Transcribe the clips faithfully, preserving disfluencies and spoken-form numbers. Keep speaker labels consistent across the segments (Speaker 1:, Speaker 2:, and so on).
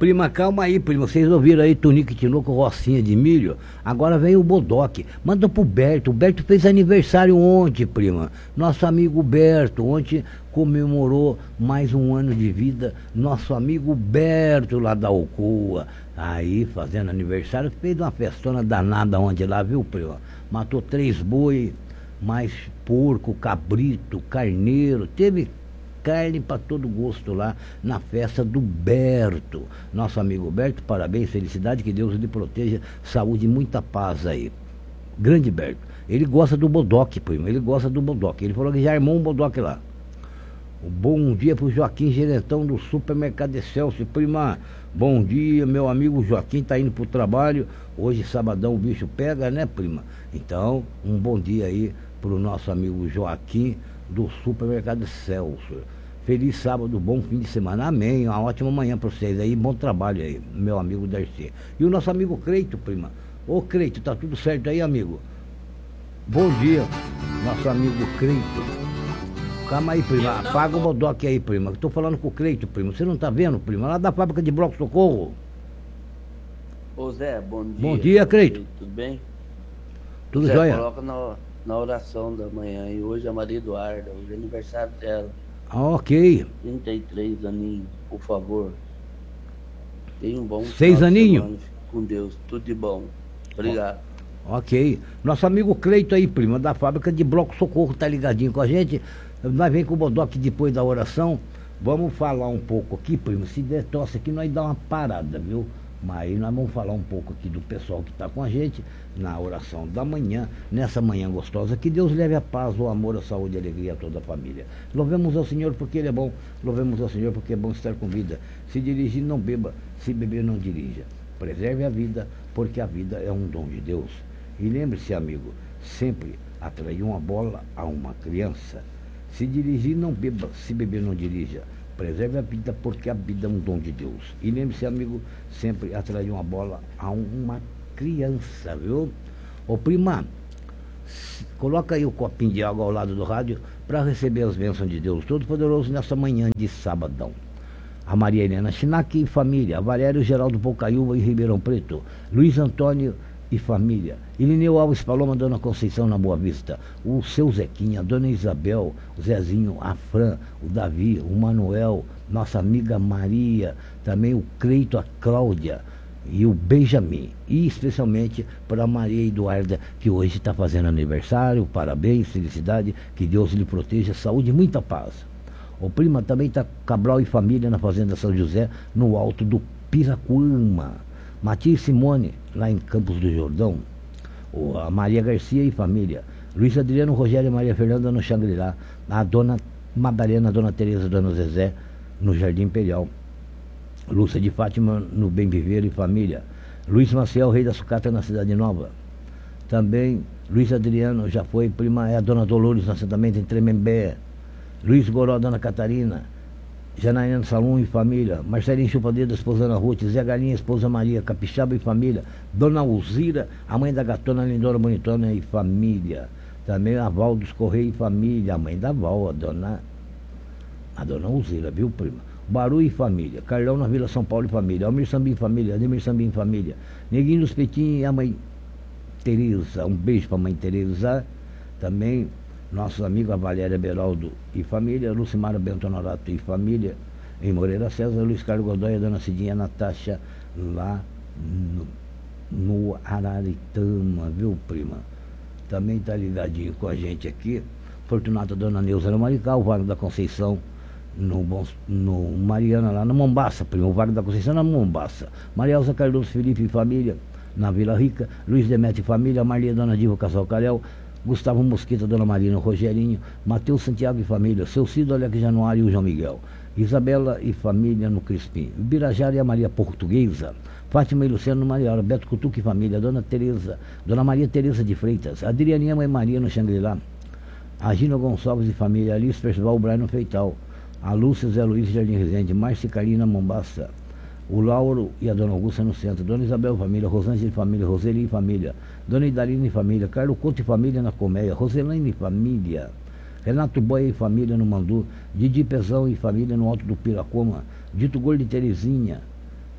Speaker 1: Prima, calma aí, prima. Vocês ouviram aí Tunique Tinoco, Rocinha de Milho? Agora vem o Bodoque. Manda pro Berto. O Berto fez aniversário ontem, prima. Nosso amigo Berto. Ontem comemorou mais um ano de vida. Nosso amigo Berto lá da Alcoa. Aí, fazendo aniversário, fez uma festona danada ontem lá, viu, prima? Matou três boi, mais porco, cabrito, carneiro. Teve carne para todo gosto lá na festa do Berto. Nosso amigo Berto, parabéns, felicidade, que Deus lhe proteja, saúde e muita paz aí. Grande Berto. Ele gosta do Bodoque, primo, ele gosta do Bodoque. Ele falou que já armou um Bodoque lá. Um bom dia pro Joaquim Gerentão do Supermercado Excelsior, prima. Bom dia, meu amigo Joaquim, tá indo pro trabalho. Hoje, sabadão, o bicho pega, né, prima? Então, um bom dia aí pro nosso amigo Joaquim do Supermercado Excelsior. Feliz sábado, bom fim de semana. Amém. Uma ótima manhã para vocês aí. Bom trabalho aí, meu amigo Darcy. E o nosso amigo Creito, prima. Ô Creito, tá tudo certo aí, amigo? Bom dia, nosso amigo Creito. Calma aí, prima. Apaga o Bodoque aí, prima. Estou falando com o Creito, prima. Você não tá vendo, prima? Lá da fábrica de bloco Socorro.
Speaker 2: Ô Zé, bom dia.
Speaker 1: Bom dia, Creito.
Speaker 2: Tudo bem?
Speaker 1: Tudo
Speaker 2: Zé,
Speaker 1: jóia?
Speaker 2: Coloca na, na oração da manhã. E hoje é a Maria Eduarda, hoje é aniversário dela.
Speaker 1: Ah, ok.
Speaker 2: trinta e três aninhos, por favor. Tenha um bom
Speaker 1: Seis aninhos?
Speaker 2: Fique com Deus, tudo de bom. Obrigado.
Speaker 1: Ok. Nosso amigo Creito aí, prima, da fábrica de bloco Socorro, tá ligadinho com a gente. Nós vem com o Bodoque depois da oração. Vamos falar um pouco aqui, primo. Se der tosse aqui, nós dá uma parada, viu? Mas aí nós vamos falar um pouco aqui do pessoal que está com a gente na oração da manhã, nessa manhã gostosa. Que Deus leve a paz, o amor, a saúde e a alegria a toda a família. Louvemos ao Senhor porque Ele é bom. Louvemos ao Senhor porque é bom estar com vida. Se dirigir, não beba. Se beber, não dirija. Preserve a vida, porque a vida é um dom de Deus. E lembre-se, amigo, sempre atrair uma bola a uma criança. Se dirigir, não beba. Se beber, não dirija. Preserve a vida, porque a vida é um dom de Deus. E lembre-se, amigo, sempre atrair uma bola a uma criança, viu? Ô, prima, coloca aí o copinho de água ao lado do rádio para receber as bênçãos de Deus Todo-Poderoso nessa manhã de sabadão. A Maria Helena Chinac e família, Valério Geraldo Bocaiúva e Ribeirão Preto, Luiz Antônio e família, Irineu Alves Paloma, Dona Conceição na Boa Vista, o seu Zequinha, Dona Isabel, o Zezinho, a Fran, o Davi, o Manuel, nossa amiga Maria, também o Creito, a Cláudia e o Benjamin, e especialmente para a Maria Eduarda, que hoje está fazendo aniversário. Parabéns, felicidade, que Deus lhe proteja, saúde e muita paz. O prima também está Cabral e família na Fazenda São José, no alto do Piracuama. Matias Simone, lá em Campos do Jordão. O, a Maria Garcia e família. Luiz Adriano, Rogério e Maria Fernanda no Xangri-Lá. A Dona Madalena, Dona Tereza, Dona Zezé no Jardim Imperial. Lúcia de Fátima no Bem Viver e família. Luiz Maciel, Rei da Sucata na Cidade Nova. Também Luiz Adriano já foi, prima é a Dona Dolores no assentamento em Tremembé. Luiz Goró, Dona Catarina. Janaína Salum e família, Marcelinho Chupadeira, esposa Ana Ruth, Zé Galinha, esposa Maria, Capixaba e família, Dona Alzira, a mãe da gatona Lindora Bonitona e família, também a Val dos Correia e família, a mãe da Val, a dona, a dona Alzira, viu, prima? Baru e família, Carlão na Vila São Paulo e família, Almir Sambim e família, Ademir Sambim e família, Neguinho dos Petinhos e a mãe Tereza, um beijo pra mãe Tereza, também nossos amigos a Valéria Beraldo e família, Lucimara Bento Honorato e família, em Moreira César, Luiz Carlos Godoy e a Dona Cidinha Natasha, lá no, no Araritama, viu, prima? Também tá ligadinho com a gente aqui, Fortunata Dona Neuza no Maricá, o Vago da Conceição, no, no Mariana, lá na Mombaça, prima, o Vago da Conceição na Mombaça, Maria Elza Cardoso Felipe e família, na Vila Rica, Luiz Demete e família, Marlia Dona Diva Casal Calhau, Gustavo Mosquita, Dona Marina, Rogerinho, Matheus Santiago e família, Seu Cido, Alex Januário e o João Miguel, Isabela e família no Crispim, Birajara e a Maria Portuguesa, Fátima e Luciano no Mariara, Beto Cutuque e família, Dona Tereza, Dona Maria Tereza de Freitas, Adrianinha Mãe Maria no Xangri-Lá, a Gina Gonçalves e família, Alice Percival, Brian Feital, a Lúcia, Zé Luiz e Jardim Resende, Márcia e Carina Mombaça, o Lauro e a Dona Augusta no centro, Dona Isabel e família, Rosângela e família, Roseli e família, Dona Idalina e família, Carlos Couto e família na Colmeia, Roselaine e família, Renato Boia e família no Mandu, Didi Pezão e família no Alto do Piracoma, Dito Gordo de Terezinha,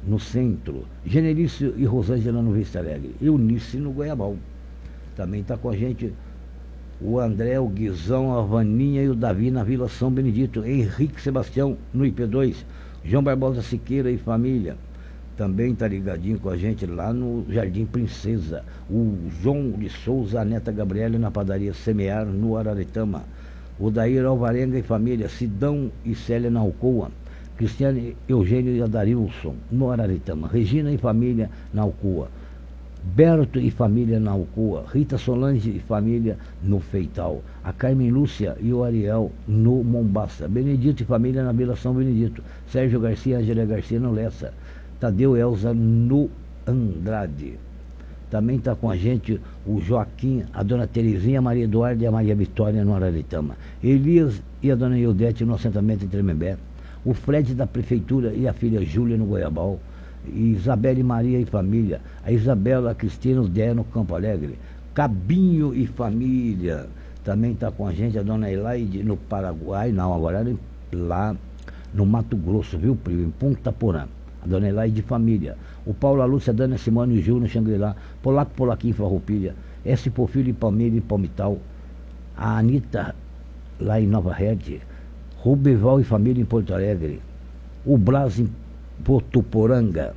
Speaker 1: no centro. Genelício e Rosângela no Vista Alegre. Eunice no Goiabal. Também está com a gente o André, o Guizão, a Vaninha e o Davi na Vila São Benedito. Henrique Sebastião no I P dois. João Barbosa Siqueira e família. Também está ligadinho com a gente lá no Jardim Princesa. O João de Souza, a neta Gabriela na padaria Semear, no Araretama. O Daír Alvarenga e família, Sidão e Célia na Alcoa. Cristiane Eugênio e Adarilson, no Araretama. Regina e família, na Alcoa. Berto e família, na Alcoa. Rita Solange e família, no Feital. A Carmen Lúcia e o Ariel, no Mombaça. Benedito e família, na Vila São Benedito. Sérgio Garcia e Angela Garcia, no Lessa. Tadeu Elza, no Andrade. Também está com a gente o Joaquim, a dona Terezinha, a Maria Eduarda e a Maria Vitória, no Araretama. Elias e a dona Ildete, no assentamento em Tremembé. O Fred da Prefeitura e a filha Júlia, no Goiabal. E Isabela e Maria e família. A Isabela, a Cristina, o Dé, no Campo Alegre. Cabinho e família. Também está com a gente a dona Elaide, no Paraguai. Não, agora é lá no Mato Grosso, viu, primo? Em Punta Porã. A dona Elaide de família. O Paulo, a Lúcia, a Dana Simone e o Gil no Xangri-Lá. Polaco, Polaquinho, Farroupilha. S. Porfírio e Palmeira e Palmital. A Anitta, lá em Nova Rede. Rubival e família em Porto Alegre. O Blas em Potuporanga.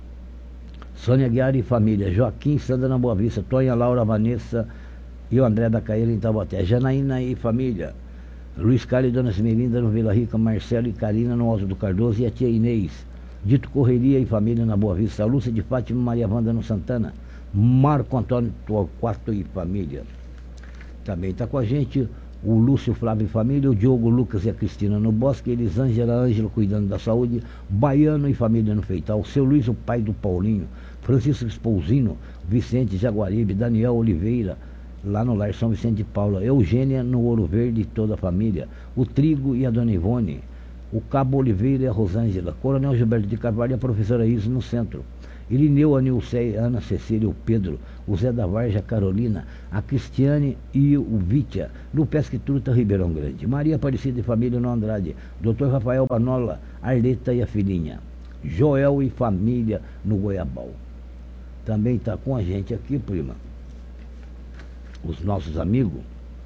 Speaker 1: Sônia Guiara e família. Joaquim Sandra na Boa Vista. Tonha, Laura, Vanessa e o André da Caeira em Taubaté. Janaína e família. Luiz Carlos e Dona Esmeralda no Vila Rica. Marcelo e Karina no Alto do Cardoso. E a tia Inês. Dito Correria e família na Boa Vista. A Lúcia de Fátima e Maria Wanda no Santana. Marco Antônio Torquato e família. Também está com a gente o Lúcio Flávio e família, o Diogo Lucas e a Cristina no Bosque, Elisângela Ângela cuidando da saúde, Baiano e família no Feital, seu Luiz, o pai do Paulinho, Francisco Espousino, Vicente Jaguaribe, Daniel Oliveira, lá no Lar São Vicente de Paula, Eugênia no Ouro Verde e toda a família, o Trigo e a Dona Ivone, o Cabo Oliveira e a Rosângela, Coronel Gilberto de Carvalho e a professora Isa no centro, Irineu, a Nilceia, Ana Cecília, o Pedro, o Zé da Varja, a Carolina, a Cristiane e o Vítia, no Pesque Truta, Ribeirão Grande. Maria Aparecida e família no Andrade, doutor Rafael Banola, Arleta e a filhinha. Joel e família no Goiabal. Também está com a gente aqui, prima, os nossos amigos,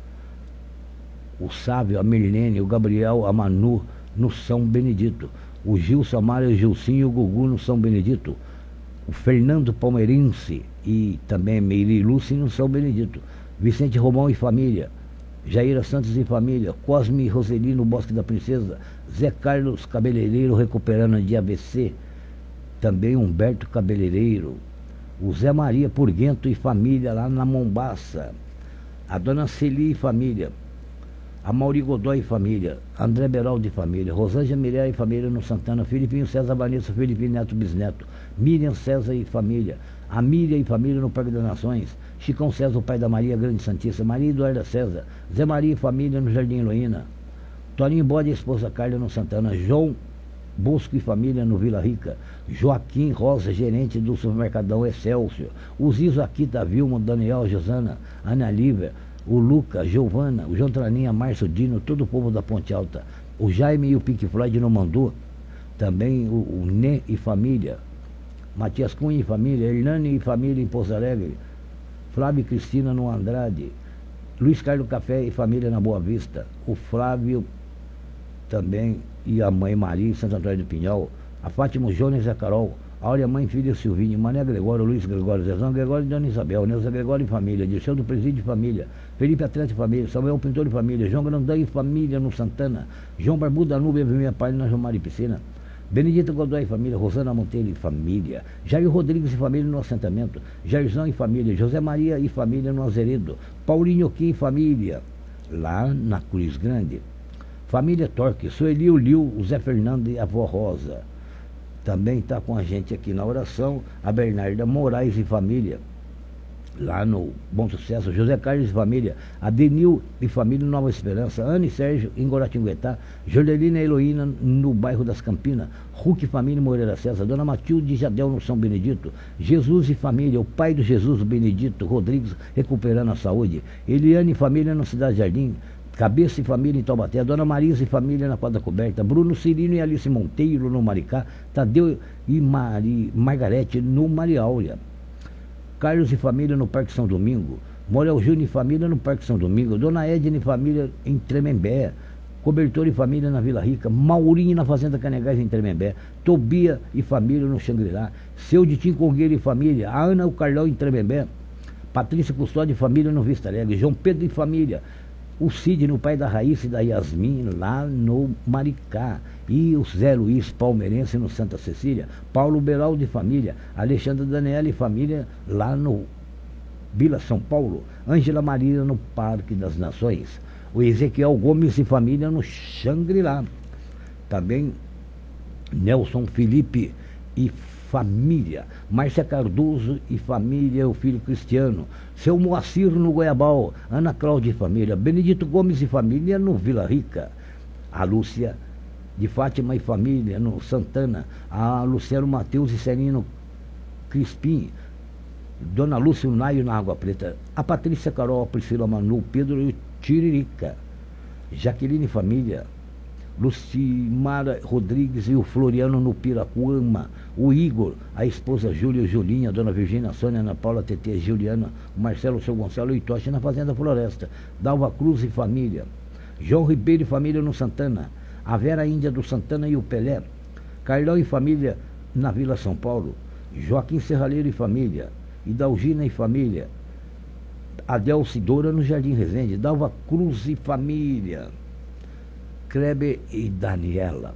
Speaker 1: o Sávio, a Mirlene, o Gabriel, a Manu, no São Benedito. O Gil, Samara, o Gilcinho e o Gugu no São Benedito. O Fernando Palmeirense e também Meire Lúcia no São Benedito. Vicente Romão e família. Jaira Santos e família. Cosme e Roseli no Bosque da Princesa. Zé Carlos Cabeleireiro recuperando de A V C. Também Humberto Cabeleireiro. O Zé Maria Purguento e família lá na Mombaça. A dona Celi e família. A Mauri Godoy e família, André Beraldo e família, Rosângela Mirella e família no Santana, Filipinho César Vanessa, Filipinho Neto Bisneto, Miriam César e família, a Miriam e família no Parque das Nações, Chicão César, o pai da Maria Grande Santista, Maria Eduarda César, Zé Maria e família no Jardim Heloína, Toninho Bode e a esposa Carla no Santana, João Bosco e família no Vila Rica, Joaquim Rosa, gerente do supermercadão Excelsior, o Zizo Akita, Vilma, Daniel, Josana, Ana Lívia, o Luca, Giovana, o João Traninha, Márcio Dino, todo o povo da Ponte Alta, o Jaime e o Pink Floyd no Mandu, também o, o Né e família, Matias Cunha e família, Hernani e família em Pouso Alegre, Flávio e Cristina no Andrade, Luiz Carlos Café e família na Boa Vista, o Flávio também e a mãe Maria em Santo Antônio do Pinhal, a Fátima Jones e a Carol, a Áurea Mãe, filha Silvinho, Mané Gregório, Luiz Gregório, Zezão Gregório e Dona Isabel, Neuza Gregório e família, Dirceu do Presídio e família, Felipe Atleta e família, Samuel Pintor e família, João Grandão e família no Santana, João Barbuda Nubia, minha pai na João Mário Piscina, Benedita Godoy e família, Rosana Monteiro e família, Jair Rodrigues e família no assentamento, Jairzão e família, José Maria e família no Azeredo, Paulinho Kim e família, lá na Cruz Grande, família Torque, Sueli, o Liu, o Zé Fernando e a avó Rosa. Também está com a gente aqui na oração a Bernarda Moraes e família, lá no Bom Sucesso, José Carlos e família, a Denil e família Nova Esperança, Ana e Sérgio em Guaratinguetá, Jordelina e Heloína no bairro das Campinas, Ruque e família Moreira César, Dona Matilde e Jadel no São Benedito, Jesus e família, o pai do Jesus, o Benedito Rodrigues, recuperando a saúde, Eliane e família no Cidade Jardim, Cabeça e família em Taubaté, Dona Marisa e família na Quadra Coberta, Bruno Cirino e Alice Monteiro no Maricá, Tadeu e Mari, Margarete no Mariáurea, Carlos e família no Parque São Domingo, Morel Júnior e família no Parque São Domingo, Dona Edna e família em Tremembé, Cobertor e família na Vila Rica, Maurinho na Fazenda Canegais em Tremembé, Tobia e família no Xangri-Lá, Seu de Tim Congueira e família, a Ana e o Carlão em Tremembé, Patrícia Custódio e família no Vista Alegre, João Pedro e família, o Cid no pai da Raíssa e da Yasmin lá no Maricá, e o Zé Luiz Palmeirense no Santa Cecília, Paulo Beraldo e família, Alexandre Daniela e família lá no Vila São Paulo, Ângela Maria no Parque das Nações, o Ezequiel Gomes e família no Xangri-Lá, também Nelson Felipe e família, Márcia Cardoso e família, o filho Cristiano, seu Moacir no Goiabal, Ana Cláudia e família, Benedito Gomes e família no Vila Rica, a Lúcia de Fátima e família no Santana, a Luciano Mateus e Serino Crispim, Dona Lúcia Naio na Água Preta, a Patrícia Carol, a Priscila Manu, Pedro e Tiririca, Jaqueline e família, Lucimara Rodrigues e o Floriano no Piracuama, o Igor, a esposa Júlia e Julinha, a Dona Virgínia, a Sônia, Ana Paula, Tetê, Juliana, o Marcelo, o seu Gonçalo e Tocha na Fazenda Floresta, Dalva Cruz e família, João Ribeiro e família no Santana, a Vera Índia do Santana e o Pelé, Carlão e família na Vila São Paulo, Joaquim Serralheiro e família, Idalgina e família, Adelcidora no Jardim Resende, Dalva Cruz e família, Kleber e Daniela,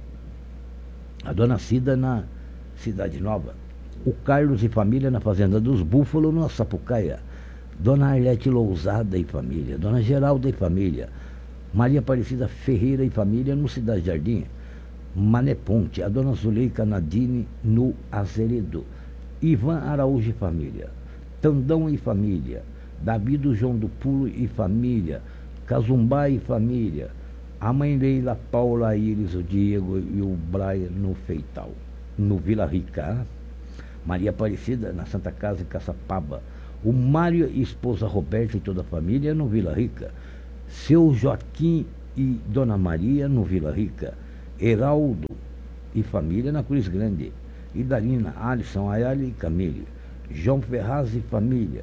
Speaker 1: a Dona Cida na Cidade Nova, o Carlos e família na Fazenda dos Búfalos na Sapucaia, Dona Arlete Lousada e família, Dona Geralda e família, Maria Aparecida Ferreira e família no Cidade Jardim, Mané Ponte, a Dona Zuleika Nadine no Azeredo, Ivan Araújo e família, Tandão e família, Davi do João do Pulo e família, Cazumbá e família, a mãe Leila, Paula, Iris, o Diego e o Brian no Feital, no Vila Rica, Maria Aparecida na Santa Casa em Caçapava, o Mário e esposa Roberta e toda a família no Vila Rica, seu Joaquim e Dona Maria no Vila Rica, Heraldo e família na Cruz Grande, Idalina, Alisson, Ayali e Camille, João Ferraz e família,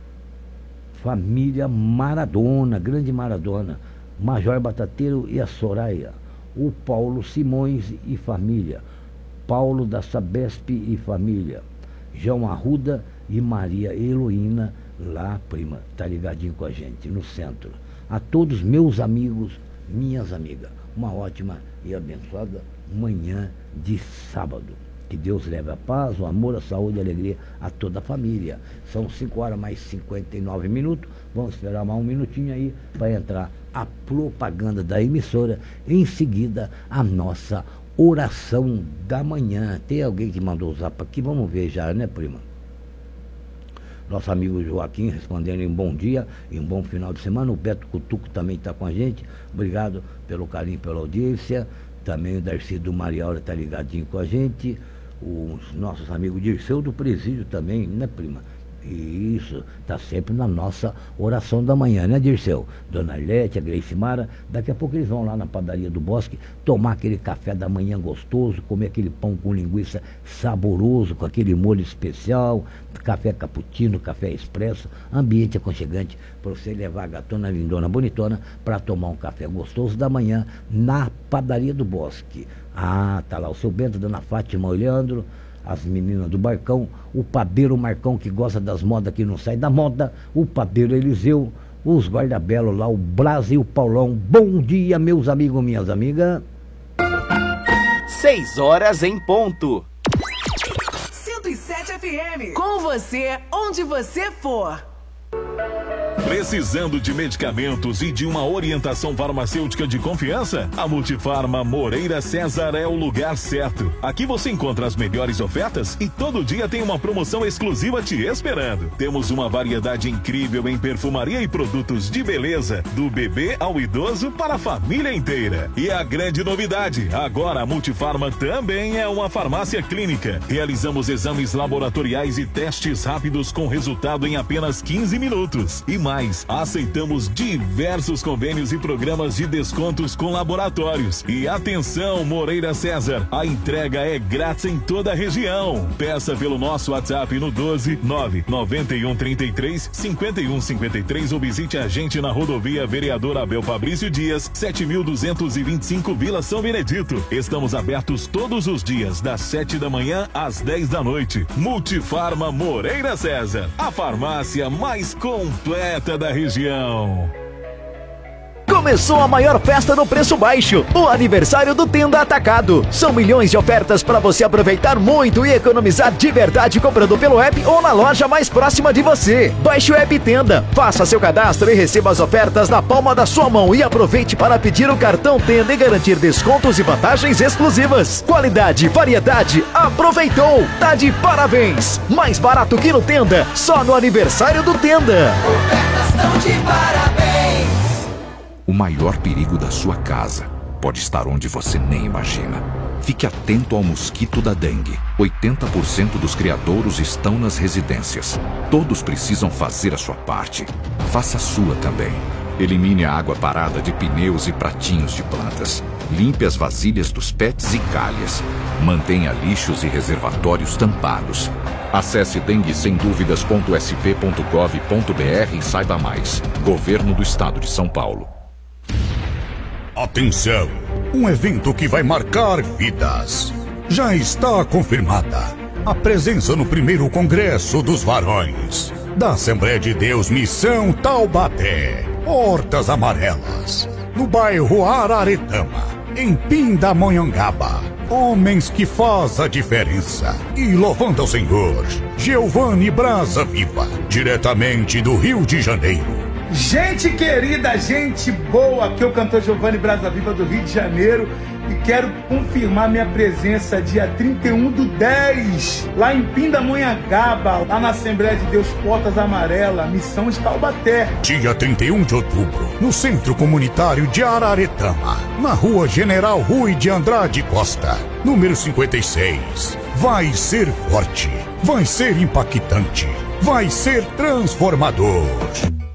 Speaker 1: família Maradona, grande Maradona, Major Batateiro e a Soraya, o Paulo Simões e família, Paulo da Sabesp e família, João Arruda e Maria Heloína, lá, prima, tá ligadinho com a gente, no centro. A todos meus amigos, minhas amigas, uma ótima e abençoada manhã de sábado. Que Deus leve a paz, o amor, a saúde e a alegria a toda a família. São cinco horas mais cinquenta e nove minutos. Vamos esperar mais um minutinho aí para entrar a propaganda da emissora. Em seguida, a nossa oração da manhã. Tem alguém que mandou o zap aqui? Vamos ver já, né, prima? Nosso amigo Joaquim respondendo em bom dia e um bom final de semana. O Beto Cutuco também está com a gente. Obrigado pelo carinho, pela audiência. Também o Darcy do Mariaura está ligadinho com a gente. Os nossos amigos Dirceu do Presídio também, né, prima? Isso, está sempre na nossa oração da manhã, né, Dirceu? Dona Arlete, a Gleice Mara, daqui a pouco eles vão lá na padaria do Bosque tomar aquele café da manhã gostoso, comer aquele pão com linguiça saboroso, com aquele molho especial, café cappuccino, café expresso, ambiente aconchegante para você levar a gatona lindona bonitona para tomar um café gostoso da manhã na padaria do Bosque. Ah, tá lá o seu Bento, Dona Fátima, o Leandro, as meninas do Barcão, o padeiro Marcão, que gosta das modas que não sai da moda, o padeiro Eliseu, os guarda-belo lá, o Brás e o Paulão. Bom dia, meus amigos, minhas amigas.
Speaker 3: Seis horas em ponto.
Speaker 4: cento e sete F M, com você, onde você for.
Speaker 5: Precisando de medicamentos e de uma orientação farmacêutica de confiança? A Multifarma Moreira César é o lugar certo. Aqui você encontra as melhores ofertas e todo dia tem uma promoção exclusiva te esperando. Temos uma variedade incrível em perfumaria e produtos de beleza, do bebê ao idoso para a família inteira. E a grande novidade, agora a Multifarma também é uma farmácia clínica. Realizamos exames laboratoriais e testes rápidos com resultado em apenas quinze minutos. E mais mais, aceitamos diversos convênios e programas de descontos com laboratórios. E atenção, Moreira César, a entrega é grátis em toda a região. Peça pelo nosso WhatsApp no doze nove nove um três três cinco um cinco três ou visite a gente na rodovia Vereador Abel Fabrício Dias, sete mil duzentos e vinte e cinco, Vila São Benedito. Estamos abertos todos os dias, das sete da manhã às dez da noite. Multifarma Moreira César, a farmácia mais completa da região.
Speaker 3: Começou a maior festa no preço baixo, o aniversário do Tenda Atacado. São milhões de ofertas para você aproveitar muito e economizar de verdade comprando pelo app ou na loja mais próxima de você. Baixe o app Tenda, faça seu cadastro e receba as ofertas na palma da sua mão e aproveite para pedir o cartão Tenda e garantir descontos e vantagens exclusivas. Qualidade, variedade, aproveitou, tá de parabéns. Mais barato que no Tenda, só no aniversário do Tenda.
Speaker 6: Ofertas tão de parabéns.
Speaker 7: O maior perigo da sua casa pode estar onde você nem imagina. Fique atento ao mosquito da dengue. oitenta por cento dos criadouros estão nas residências. Todos precisam fazer a sua parte. Faça a sua também. Elimine a água parada de pneus e pratinhos de plantas. Limpe as vasilhas dos pets e calhas. Mantenha lixos e reservatórios tampados. Acesse dengue sem dúvidas ponto s p ponto gov ponto b r e saiba mais. Governo do Estado de São Paulo.
Speaker 8: Atenção! Um evento que vai marcar vidas. Já está confirmada a presença no primeiro Congresso dos Varões da Assembleia de Deus Missão Taubaté, Hortas Amarelas, no bairro Araretama, em Pindamonhangaba. Homens que faz a diferença. E louvando ao Senhor, Giovanni Brasa Viva, diretamente do Rio de Janeiro.
Speaker 9: Gente querida, gente boa, aqui é o cantor Giovanni Brasa Viva do Rio de Janeiro e quero confirmar minha presença dia trinta e um do dez, lá em Pindamonhangaba, lá na Assembleia de Deus Portas Amarelas, Missão de Taubaté.
Speaker 8: Dia trinta e um de outubro, no Centro Comunitário de Araretama, na Rua General Rui de Andrade Costa, número cinquenta e seis. Vai ser forte, vai ser impactante, vai ser transformador.